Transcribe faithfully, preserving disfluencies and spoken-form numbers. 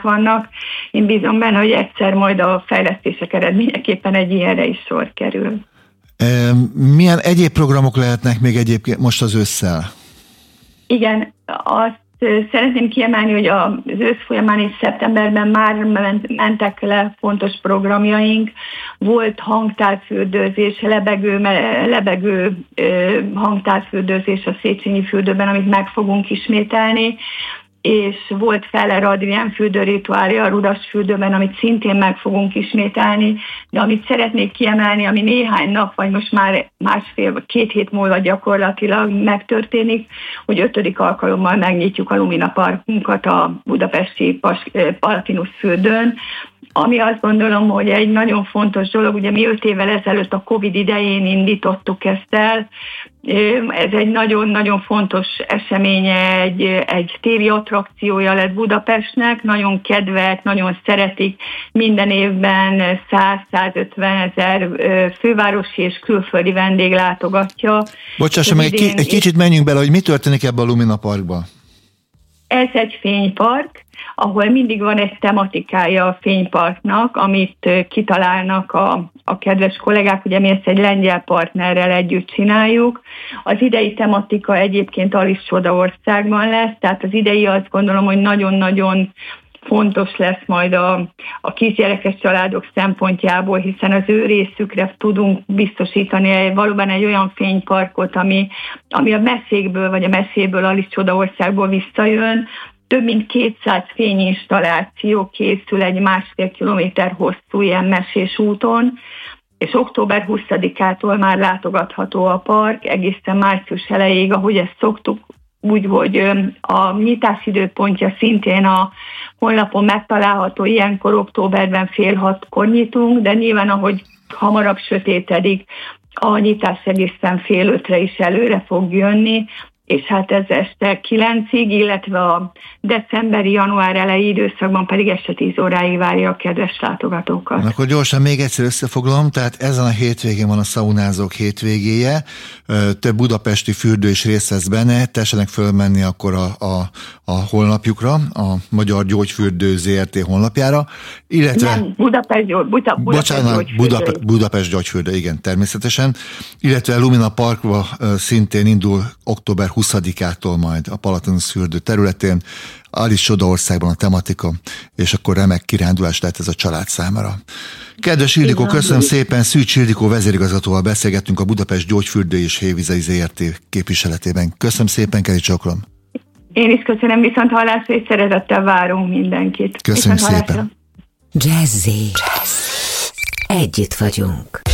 problémák vannak. Én bízom benne, hogy egyszer majd a fejlesztések eredményeképpen egy ilyenre is sor kerül. Milyen egyéb programok lehetnek még egyébként most az ősszel? Igen, azt szeretném kiemelni, hogy az ősz folyamán és szeptemberben már mentek le fontos programjaink. Volt hangtárfürdőzés, lebegő, lebegő hangtárfürdőzés a Széchenyi fürdőben, amit meg fogunk ismételni, és volt Feller Adrián fürdőrituálja a Rudas fürdőben, amit szintén meg fogunk ismételni, de amit szeretnék kiemelni, ami néhány nap, vagy most már másfél, vagy két hét múlva gyakorlatilag megtörténik, hogy ötödik alkalommal megnyitjuk a Lumina Parkunkat a budapesti Palatinus fürdőn, ami azt gondolom, hogy egy nagyon fontos dolog, ugye mi öt évvel ezelőtt a Covid idején indítottuk ezt el, ez egy nagyon-nagyon fontos eseménye, egy, egy téli attrakciója lett Budapestnek, nagyon kedvelt, nagyon szeretik, minden évben száz-százötven ezer fővárosi és külföldi vendég látogatja. Bocsásson meg, egy, egy kicsit menjünk bele, hogy mi történik ebben a Lumina Parkban? Ez egy fénypark, ahol mindig van egy tematikája a fényparknak, amit kitalálnak a, a kedves kollégák, ugye mi ezt egy lengyel partnerrel együtt csináljuk. Az idei tematika egyébként Alice Csodaországban lesz, tehát az idei azt gondolom, hogy nagyon-nagyon fontos lesz majd a, a kisgyerekes családok szempontjából, hiszen az ő részükre tudunk biztosítani valóban egy olyan fényparkot, ami, ami a mesékből vagy a meséből, Alice Csodaországból visszajön. Több mint kétszáz fényinstalláció készül egy másfél kilométer hosszú ilyen mesés úton, és október huszadikától már látogatható a park, egészen március elejéig, ahogy ezt szoktuk, úgy, hogy a nyitás időpontja szintén a honlapon megtalálható, ilyenkor októberben fél hatkor nyitunk, de nyilván ahogy hamarabb sötétedik, a nyitás egészen fél ötre is előre fog jönni, és hát ez este kilencig, illetve a decemberi, január elejé időszakban pedig este tíz óráig várja a kedves látogatókat. Akkor gyorsan még egyszer összefoglalom, tehát ezen a hétvégén van a szaunázók hétvégéje, több budapesti fürdő is részt vesz benne, tessenek fölmenni akkor a, a, a honlapjukra, a Magyar Gyógyfürdő zé er té honlapjára, illetve... Nem, Budapest, Buda, Budapest bocsánat, Gyógyfürdő. Budapest, Budapest Gyógyfürdő, igen, természetesen, illetve Lumina Parkba szintén indul október huszadikától majd a Palatinus fürdő területén, Alice Csodaországban a tematika, és akkor remek kirándulás lehet ez a család számára. Kedves Ildikó, köszönöm szépen, Szűcs Ildikó vezérigazgatóval beszélgettünk a Budapest Gyógyfürdő és Hévizei zé er té képviseletében. Köszönöm szépen, Keri Csokrom. Én is köszönöm, viszont hallásra, és szeretettel várunk mindenkit. Köszönöm szépen. Jazzy. Együtt vagyunk.